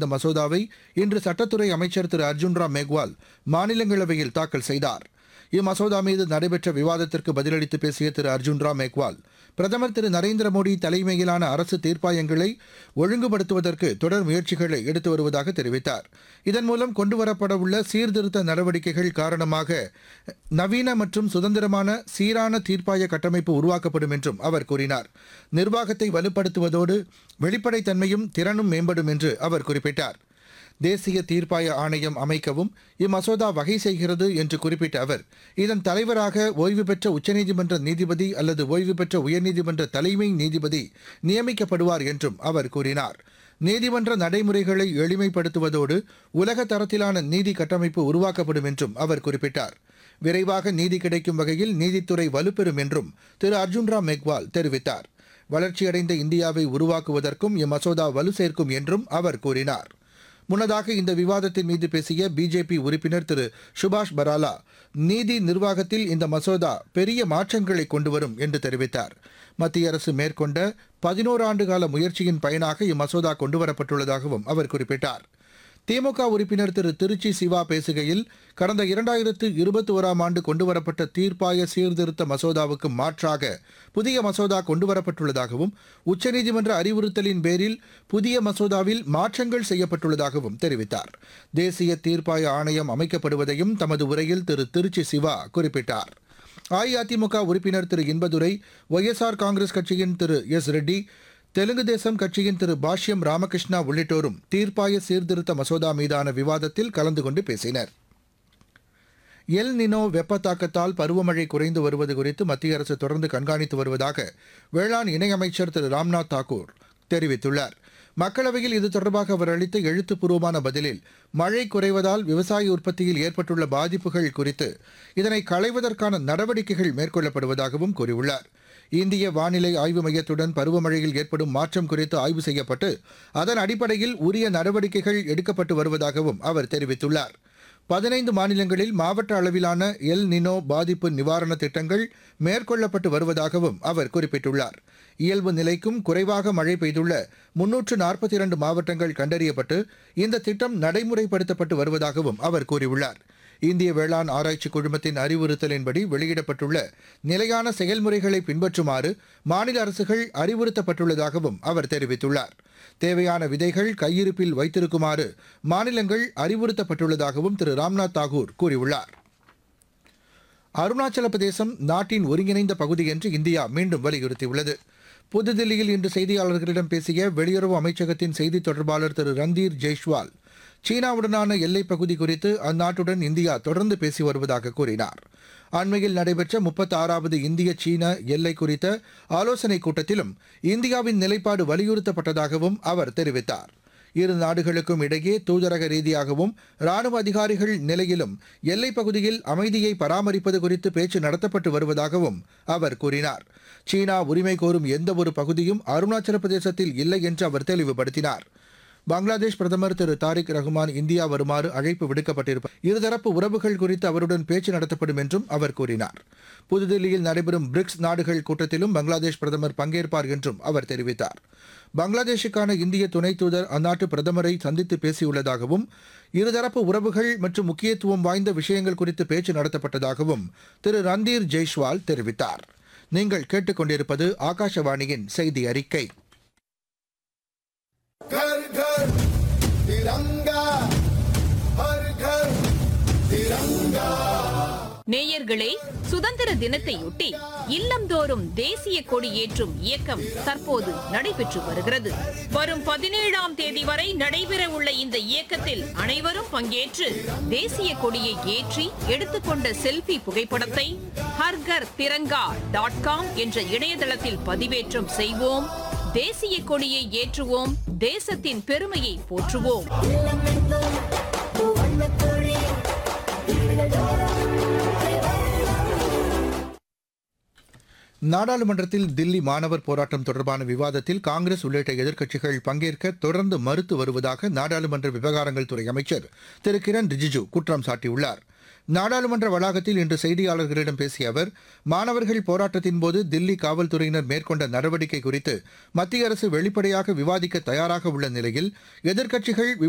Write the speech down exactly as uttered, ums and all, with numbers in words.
இந்த மசோதாவை இன்று சட்டத்துறை அமைச்சர் திரு அர்ஜுன் ராம் மேக்வால் மாநிலங்களவையில் தாக்கல் செய்தார். இம்மசோதா மீது நடைபெற்ற விவாதத்திற்கு பதிலளித்து பேசிய திரு அர்ஜுன் ராம் மேக்வால், பிரதமர் திரு நரேந்திர மோடி தலைமையிலான அரசு தீர்ப்பாயங்களை ஒழுங்குபடுத்துவதற்கு தொடர் முயற்சிகளை எடுத்து வருவதாக தெரிவித்தார். இதன் மூலம் கொண்டுவரப்படவுள்ள சீர்திருத்த நடவடிக்கைகள் காரணமாக நவீன மற்றும் சுதந்திரமான சீரான தீர்ப்பாய கட்டமைப்பு உருவாக்கப்படும் என்றும் அவர் கூறினார். நிர்வாகத்தை வலுப்படுத்துவதோடு வெளிப்படைத்தன்மையும் திறனும் மேம்படும் என்று அவர் குறிப்பிட்டார். தேசிய தீர்ப்பாய ஆணையம் அமைக்கவும் இம்மசோதா வகை செய்கிறது என்று குறிப்பிட்ட அவர், இதன் தலைவராக ஓய்வு பெற்ற உச்சநீதிமன்ற நீதிபதி அல்லது ஓய்வு பெற்ற உயர்நீதிமன்ற தலைமை நீதிபதி நியமிக்கப்படுவார் என்றும் அவர் கூறினார். நீதிமன்ற நடைமுறைகளை எளிமைப்படுத்துவதோடு உலக தரத்திலான நீதி கட்டமைப்பு உருவாக்கப்படும் என்றும் அவர் குறிப்பிட்டார். விரைவாக நீதி கிடைக்கும் வகையில் நீதித்துறை வலுப்பெறும் என்றும் திரு அர்ஜுன் ராம் மேக்வால் தெரிவித்தார். வளர்ச்சியடைந்த இந்தியாவை உருவாக்குவதற்கும் இம்மசோதா வலு சேர்க்கும் என்றும் அவர் கூறினார். முன்னதாக இந்த விவாதத்தின் மீது பேசிய பிஜேபி உறுப்பினர் திரு சுபாஷ் பராலா, நீதி நிர்வாகத்தில் இந்த மசோதா பெரிய மாற்றங்களை கொண்டுவரும் என்று தெரிவித்தார். மத்திய அரசு மேற்கொண்ட பதினோரு ஆண்டு கால முயற்சியின் பயனாக இம்மசோதா கொண்டுவரப்பட்டுள்ளதாகவும் அவர் குறிப்பிட்டார். திமுக உறுப்பினர் திரு திருச்சி சிவா பேசுகையில், கடந்த இரண்டாயிரத்து இருபத்தி ஓராம் ஆண்டு கொண்டுவரப்பட்ட தீர்ப்பாய சீர்திருத்த மசோதாவுக்கு மாற்றாக புதிய மசோதா கொண்டுவரப்பட்டுள்ளதாகவும் உச்சநீதிமன்ற அறிவுறுத்தலின் பேரில் புதிய மசோதாவில் மாற்றங்கள் செய்யப்பட்டுள்ளதாகவும் தெரிவித்தார். தேசிய தீர்ப்பாய ஆணையம் அமைக்கப்படுவதையும் தமது உரையில் திரு திருச்சி சிவா குறிப்பிட்டார். அஇஅதிமுக உறுப்பினர் திரு இன்பதுரை, ஒய்எஸ்ஆர் காங்கிரஸ் கட்சியின் திரு எஸ் ரெட்டி, தெலுங்கு தேசம் கட்சியின் திரு பாஷ்யம் ராமகிருஷ்ணா உள்ளிட்டோரும் தீர்ப்பாய சீர்திருத்த மசோதா மீதான விவாதத்தில் கலந்து கொண்டு பேசினர். எல் நினோ வெப்ப தாக்கத்தால் பருவமழை குறைந்து வருவது குறித்து மத்திய அரசு தொடர்ந்து கண்காணித்து வருவதாக வேளாண் இணையமைச்சர் திரு ராம்நாத் தாக்கூர் தெரிவித்துள்ளார். மக்களவையில் இது தொடர்பாக அவர் அளித்த எழுத்துப்பூர்வமான பதிலில், மழை குறைவதால் விவசாய உற்பத்தியில் ஏற்பட்டுள்ள பாதிப்புகள் குறித்து இதனை களைவதற்கான நடவடிக்கைகள் மேற்கொள்ளப்படுவதாகவும் கூறியுள்ளார். இந்திய வானிலை ஆய்வு மையத்துடன் பருவமழையில் ஏற்படும் மாற்றம் குறித்து ஆய்வு செய்யப்பட்டு அதன் அடிப்படையில் உரிய நடவடிக்கைகள் எடுக்கப்பட்டு வருவதாகவும் அவர் தெரிவித்துள்ளார். பதினைந்து மாநிலங்களில் மாவட்ட அளவிலான எல் நினோ பாதிப்பு நிவாரண திட்டங்கள் மேற்கொள்ளப்பட்டு வருவதாகவும் அவர் குறிப்பிட்டுள்ளார். இயல்பு நிலைக்கும் குறைவாக மழை பெய்துள்ள முன்னூற்று நாற்பத்தி இரண்டு மாவட்டங்கள் கண்டறியப்பட்டு இந்த திட்டம் நடைமுறைப்படுத்தப்பட்டு வருவதாகவும் அவர் கூறியுள்ளார். இந்திய வேளாண் ஆராய்ச்சி குழுமத்தின் அறிவுறுத்தலின்படி வெளியிடப்பட்டுள்ள நிலையான செயல்முறைகளை பின்பற்றுமாறு மாநில அரசுகள் அறிவுறுத்தப்பட்டுள்ளதாகவும் அவர் தெரிவித்துள்ளார். தேவையான விதைகள் கையிருப்பில் வைத்திருக்குமாறு மாநிலங்கள் அறிவுறுத்தப்பட்டுள்ளதாகவும் திரு ராம்நாத் தாக்கூர் கூறியுள்ளார். அருணாச்சல பிரதேசம் நாட்டின் ஒருங்கிணைந்த பகுதி என்று இந்தியா மீண்டும் வலியுறுத்தியுள்ளது. புதுதில்லியில் இன்று செய்தியாளர்களிடம் பேசிய வெளியுறவு அமைச்சகத்தின் செய்தித் தொடர்பாளர் திரு ரந்தீர் ஜெய்ஷ்வால், சீனாவுடனான எல்லைப் பகுதி குறித்து அந்நாட்டுடன் இந்தியா தொடர்ந்து பேசி வருவதாக கூறினார். அண்மையில் நடைபெற்ற முப்பத்தி ஆறாவது இந்திய சீன எல்லை குறித்த ஆலோசனைக் கூட்டத்திலும் இந்தியாவின் நிலைப்பாடு வலியுறுத்தப்பட்டதாகவும் அவர் தெரிவித்தார். இரு நாடுகளுக்கும் இடையே தூதரக ரீதியாகவும் ராணுவ அதிகாரிகள் நிலையிலும் எல்லைப் பகுதியில் அமைதியை பராமரிப்பது குறித்து பேச்சு நடத்தப்பட்டு வருவதாகவும் அவர் கூறினார். சீனா உரிமை கோரும் எந்தவொரு பகுதியும் அருணாச்சல பிரதேசத்தில் இல்லை என்று அவர் தெளிவுபடுத்தினார். பங்களாதேஷ் பிரதமர் திரு தாரிக் ரஹ்மான் இந்தியா வருமாறு அழைப்பு விடுக்கப்பட்டிருப்ப இருதரப்பு உறவுகள் குறித்து அவருடன் பேச்சு நடத்தப்படும் என்றும் அவர் கூறினார். புதுதில்லியில் நடைபெறும் பிரிக்ஸ் நாடுகள் கூட்டத்திலும் பங்களாதேஷ் பிரதமர் பங்கேற்பார் என்றும் அவர் தெரிவித்தார். பங்களாதேஷுக்கான இந்திய துணை தூதர் அந்நாட்டு பிரதமரை சந்தித்து பேசியுள்ளதாகவும் இருதரப்பு உறவுகள் மற்றும் முக்கியத்துவம் வாய்ந்த விஷயங்கள் குறித்து பேச்சு நடத்தப்பட்டதாகவும் திரு ரந்தீர் ஜெய்ஷ்வால் தெரிவித்தார். நீங்கள் கேட்டுக்கொண்டிருப்பது ஆகாஷவாணியின் செய்தி அறிக்கை. घर घर तिरंगा, हर घर तिरंगा. நேயர்களே, சுதந்திர தினத்தையொட்டி இல்லந்தோறும் தேசிய கொடி ஏற்றும் இயக்கம் தற்போது நடைபெற்று வருகிறது. வரும் பதினேழாம் தேதி வரை நடைபெற உள்ள இந்த இயக்கத்தில் அனைவரும் பங்கேற்று தேசிய கொடியை ஏற்றி எடுத்துக்கொண்ட செல்ஃபி புகைப்படத்தை ஹர்கர் திரங்கா டாட் காம் என்ற இணையதளத்தில் பதிவேற்றம் செய்வோம். தேசிய கொடியை ஏற்றுவோம், தேசத்தின் பெருமையை போற்றுவோம். நாடாளுமன்றத்தில் தில்லி மாணவர் போராட்டம் தொடர்பான விவாதத்தில் காங்கிரஸ் உள்ளிட்ட எதிர்க்கட்சிகள் பங்கேற்க தொடர்ந்து மறுத்து வருவதாக நாடாளுமன்ற விவகாரங்கள் துறை அமைச்சர் திரு கிரண் ரிஜிஜு குற்றம் சாட்டியுள்ளார். நாடாளுமன்ற வளாகத்தில் இன்று செய்தியாளர்களிடம் பேசிய அவர், மாணவர்கள் போராட்டத்தின்போது தில்லி காவல்துறையினர் மேற்கொண்ட நடவடிக்கை குறித்து மத்திய அரசு வெளிப்படையாக விவாதிக்க தயாராக உள்ள நிலையில் எதிர்க்கட்சிகள்